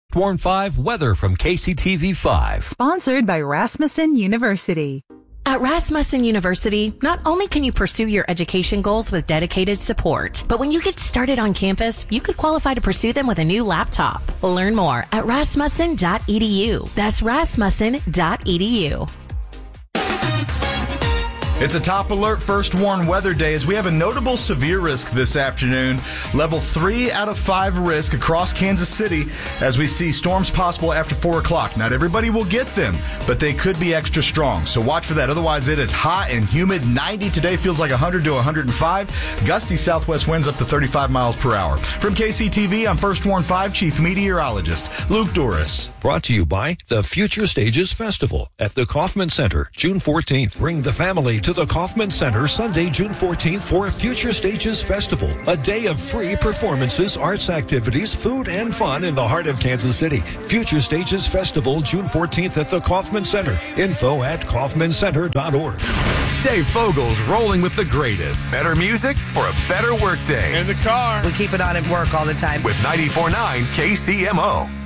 Warn 5 weather from KCTV 5. Sponsored by Rasmussen University. At Rasmussen University, not only can you pursue your education goals with dedicated support, but when you get started on campus, you could qualify to pursue them with a new laptop. Learn more at rasmussen.edu. That's rasmussen.edu. It's a top alert first warn weather day as we have a notable severe risk this afternoon. Level 3 out of 5 risk across Kansas City as we see storms possible after 4 o'clock. Not everybody will get them, but they could be extra strong. So watch for that. Otherwise, it is hot and humid. 90 today feels like 100 to 105. Gusty southwest winds up to 35 miles per hour. From KCTV, I'm First Warn 5 Chief Meteorologist Luke Doris. Brought to you by the Future Stages Festival at the Kaufman Center, June 14th. Bring the family to the Kaufman Center Sunday, June 14th for Future Stages Festival, a day of free performances, arts activities, food, and fun in the heart of Kansas City. Future Stages Festival, June 14th at the Kaufman Center. Info at kaufmancenter.org. Dave Fogel's rolling with the greatest. Better music for a better workday. In the car. We keep it on at work all the time. With 94.9 KCMO.